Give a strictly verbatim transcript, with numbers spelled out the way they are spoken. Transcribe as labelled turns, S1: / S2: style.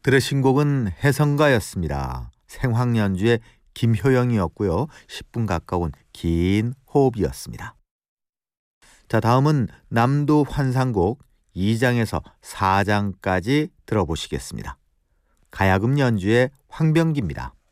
S1: 들으신 곡은 해성가였습니다. 생황연주의 김효영이었고요. 십 분 가까운 긴 호흡이었습니다. 자, 다음은 남도 환상곡 이 장에서 사 장까지 들어보시겠습니다. 가야금 연주의 황병기입니다.